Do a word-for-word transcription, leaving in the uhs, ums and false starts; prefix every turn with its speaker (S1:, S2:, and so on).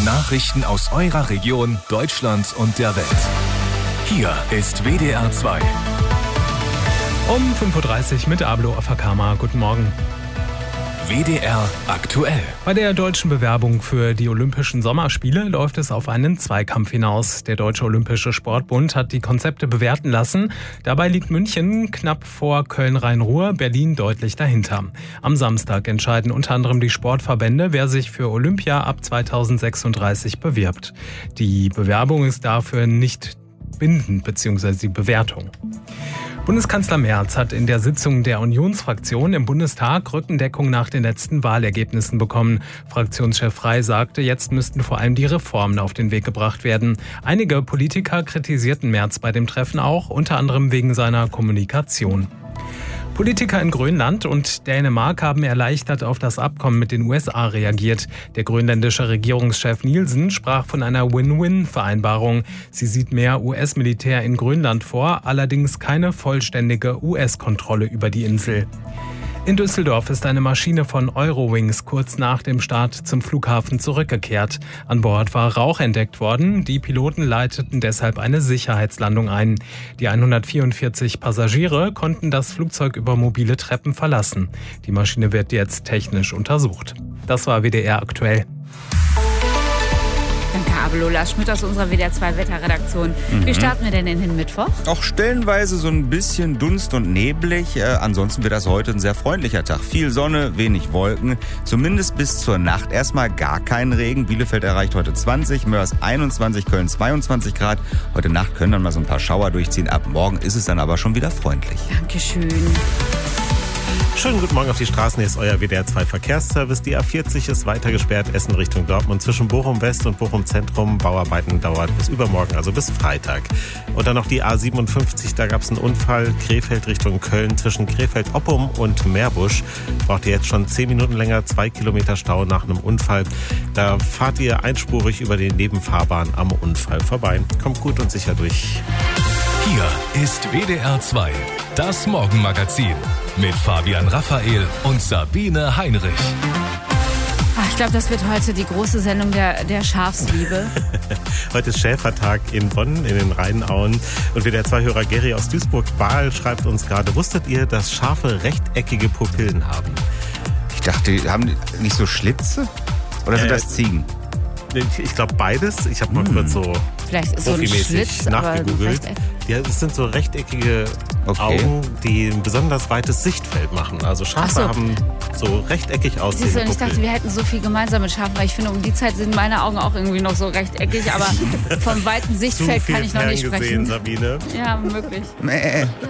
S1: Nachrichten aus eurer Region, Deutschland und der Welt. Hier ist W D R zwei.
S2: Um fünf Uhr dreißig mit Ablo Afakama. Guten Morgen.
S1: W D R aktuell.
S2: Bei der deutschen Bewerbung für die Olympischen Sommerspiele läuft es auf einen Zweikampf hinaus. Der Deutsche Olympische Sportbund hat die Konzepte bewerten lassen. Dabei liegt München knapp vor Köln-Rhein-Ruhr, Berlin deutlich dahinter. Am Samstag entscheiden unter anderem die Sportverbände, wer sich für Olympia ab zweitausendsechsunddreißig bewirbt. Die Bewerbung ist dafür nicht bindend, beziehungsweise die Bewertung. Bundeskanzler Merz hat in der Sitzung der Unionsfraktion im Bundestag Rückendeckung nach den letzten Wahlergebnissen bekommen. Fraktionschef Frey sagte, jetzt müssten vor allem die Reformen auf den Weg gebracht werden. Einige Politiker kritisierten Merz bei dem Treffen auch, unter anderem wegen seiner Kommunikation. Politiker in Grönland und Dänemark haben erleichtert auf das Abkommen mit den U S A reagiert. Der grönländische Regierungschef Nielsen sprach von einer Win-Win-Vereinbarung. Sie sieht mehr U S-Militär in Grönland vor, allerdings keine vollständige U S-Kontrolle über die Insel. In Düsseldorf ist eine Maschine von Eurowings kurz nach dem Start zum Flughafen zurückgekehrt. An Bord war Rauch entdeckt worden. Die Piloten leiteten deshalb eine Sicherheitslandung ein. Die hundertvierundvierzig Passagiere konnten das Flugzeug über mobile Treppen verlassen. Die Maschine wird jetzt technisch untersucht. Das war W D R aktuell.
S3: Danke, Abel Lars Schmidt aus unserer W D R zwei Wetterredaktion. Mhm. Wie starten wir denn in den Mittwoch?
S4: Auch stellenweise so ein bisschen Dunst und neblig. Äh, ansonsten wird das heute ein sehr freundlicher Tag. Viel Sonne, wenig Wolken. Zumindest bis zur Nacht erstmal gar keinen Regen. Bielefeld erreicht heute zwanzig, Mörs einundzwanzig, Köln zweiundzwanzig Grad. Heute Nacht können dann mal so ein paar Schauer durchziehen. Ab morgen ist es dann aber schon wieder freundlich.
S3: Dankeschön.
S5: Schönen guten Morgen auf die Straßen, hier ist euer W D R zwei Verkehrsservice. Die A vierzig ist weiter gesperrt, Essen Richtung Dortmund. Zwischen Bochum West und Bochum Zentrum. Bauarbeiten dauert bis übermorgen, also bis Freitag. Und dann noch die A siebenundfünfzig, da gab es einen Unfall. Krefeld Richtung Köln zwischen Krefeld-Oppum und Meerbusch. Braucht ihr jetzt schon zehn Minuten länger, zwei Kilometer Stau nach einem Unfall. Da fahrt ihr einspurig über die Nebenfahrbahn am Unfall vorbei. Kommt gut und sicher durch.
S1: Hier ist W D R zwei, das Morgenmagazin mit Fabian Raphael und Sabine Heinrich.
S3: Ach, ich glaube, das wird heute die große Sendung der, der Schafsliebe.
S5: Heute ist Schäfertag in Bonn, in den Rheinauen. Und W D R zwei-Hörer Gary aus Duisburg-Bahl schreibt uns gerade, wusstet ihr, dass Schafe rechteckige Pupillen haben?
S4: Ich dachte, haben die nicht so Schlitze? Oder sind äh, das Ziegen?
S5: Ich, ich glaube beides. Ich habe mal hm. kurz so
S3: vielleicht so ein Schlitz,
S5: nachgegoogelt. Ja, es sind so rechteckige okay. Augen, die ein besonders weites Sichtfeld machen. Also Schafe so. haben so rechteckig aussehende Pupillen.
S3: Ich dachte, wir hätten so viel gemeinsam mit Schafen, weil ich finde, um die Zeit sind meine Augen auch irgendwie noch so rechteckig, aber vom weiten Sichtfeld kann ich noch nicht sprechen.
S5: Gesehen, Sabine.
S3: Ja, möglich.
S4: Nee.